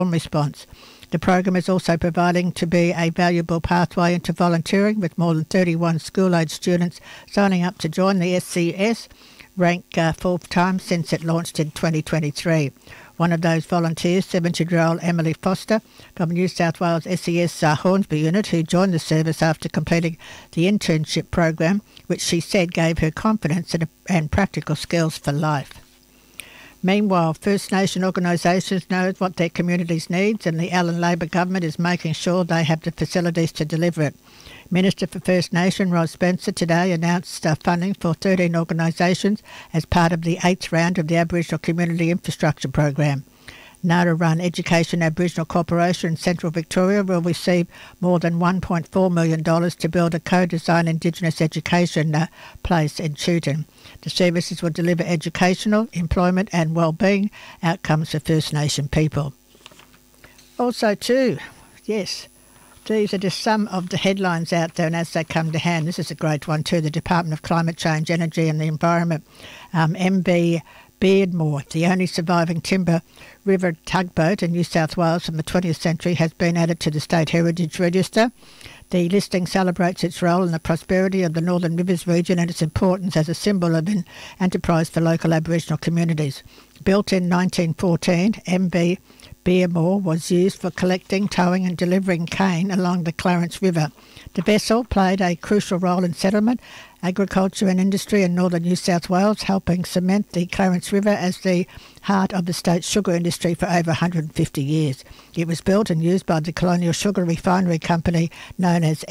response. The program is also proving to be a valuable pathway into volunteering, with more than 31 school-age students signing up to join the SCS, ranked fourth time since it launched in 2023. One of those volunteers, 70-year-old Emily Foster from New South Wales SES Hornsby unit, who joined the service after completing the internship program, which she said gave her confidence and practical skills for life. Meanwhile, First Nation organisations know what their communities need, and the Allan Labor government is making sure they have the facilities to deliver it. Minister for First Nation Ros Spencer today announced funding for 13 organisations as part of the 8th round of the Aboriginal Community Infrastructure Program. NARA-run Education Aboriginal Corporation in Central Victoria will receive more than $1.4 million to build a co-design Indigenous education place in Chewton. The services will deliver educational, employment and wellbeing outcomes for First Nation people. Also too, yes, these are just some of the headlines out there, and as they come to hand, this is a great one too. The Department of Climate Change, Energy and the Environment, MV Beardmore, the only surviving timber river tugboat in New South Wales from the 20th century, has been added to the State Heritage Register. The listing celebrates its role in the prosperity of the Northern Rivers region and its importance as a symbol of an enterprise for local Aboriginal communities. Built in 1914, MV Beardmore was used for collecting, towing and delivering cane along the Clarence River. The vessel played a crucial role in settlement, agriculture and industry in northern New South Wales, helping cement the Clarence River as the heart of the state's sugar industry for over 150 years. It was built and used by the Colonial Sugar Refinery Company known as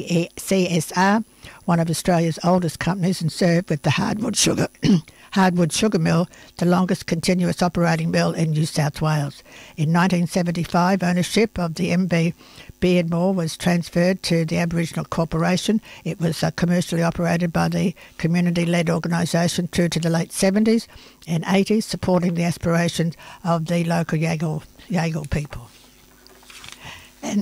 CSR, one of Australia's oldest companies, and served with the Hardwood Sugar Mill, the longest continuous operating mill in New South Wales. In 1975, ownership of the MV Beardmore was transferred to the Aboriginal Corporation. It was commercially operated by the community-led organisation through to the late 70s and 80s, supporting the aspirations of the local Yagal people. And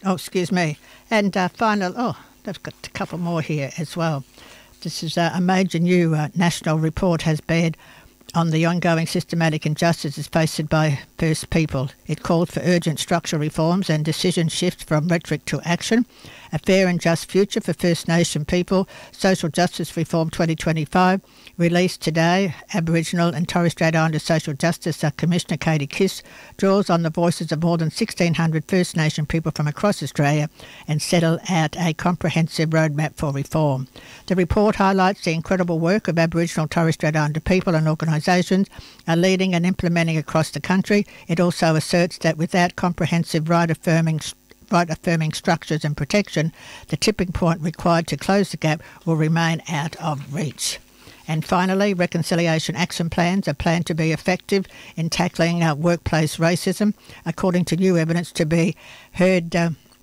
they've got a couple more here as well. This is a major new national report has bared on the ongoing systematic injustices faced by First People. It called for urgent structural reforms and decision shifts from rhetoric to action. A Fair and Just Future for First Nation People, Social Justice Reform 2025, released today. Aboriginal and Torres Strait Islander Social Justice Commissioner Katie Kiss draws on the voices of more than 1,600 First Nation people from across Australia and settle out a comprehensive roadmap for reform. The report highlights the incredible work of Aboriginal Torres Strait Islander people and organisations are leading and implementing across the country. It also asserts that without comprehensive right-affirming structures and protection, the tipping point required to close the gap will remain out of reach. And finally, reconciliation action plans are planned to be effective in tackling workplace racism, according to new evidence to be heard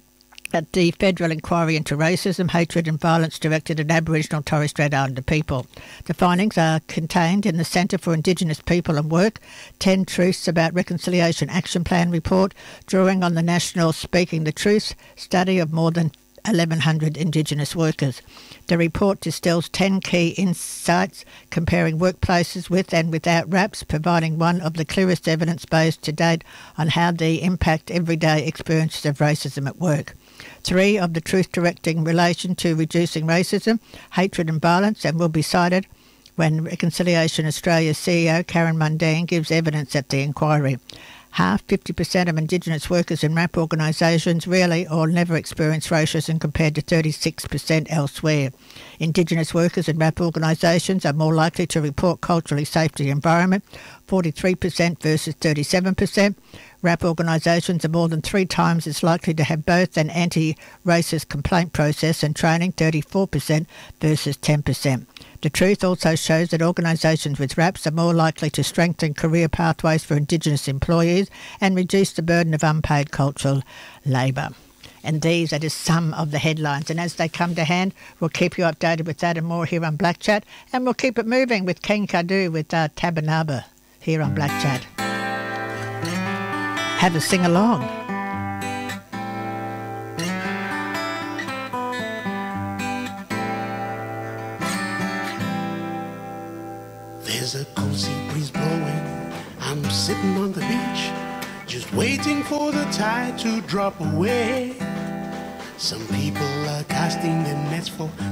at the Federal Inquiry into Racism, Hatred and Violence directed at Aboriginal Torres Strait Islander people. The findings are contained in the Centre for Indigenous People and Work, 10 Truths About Reconciliation Action Plan report, drawing on the national Speaking the Truth study of more than 1,100 Indigenous workers. The report distills 10 key insights comparing workplaces with and without RAPs, providing one of the clearest evidence base to date on how they impact everyday experiences of racism at work. 3 of the truth directing relation to reducing racism, hatred and violence, and will be cited when Reconciliation Australia's CEO Karen Mundine gives evidence at the inquiry. 50% of Indigenous workers in RAP organisations rarely or never experience racism compared to 36% elsewhere. Indigenous workers in RAP organisations are more likely to report culturally safe to the environment, 43% versus 37%. RAP organisations are more than 3 times as likely to have both an anti-racist complaint process and training, 34% versus 10%. The truth also shows that organisations with RAPs are more likely to strengthen career pathways for Indigenous employees and reduce the burden of unpaid cultural labour. And these are just some of the headlines. And as they come to hand, we'll keep you updated with that and more here on Black Chat. And we'll keep it moving with King Kadu with Tabanaba here on Black Chat. Have a sing-along. There's a cozy breeze blowing. I'm sitting on the beach, just waiting for for the tide to drop away. Some people are casting their nets for